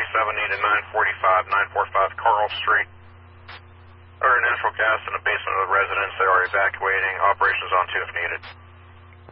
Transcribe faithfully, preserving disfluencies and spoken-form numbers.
seven, needed nine forty-five, nine forty-five Carl Street. Or natural gas in the basement of the residence. They are evacuating. Operations on two if needed.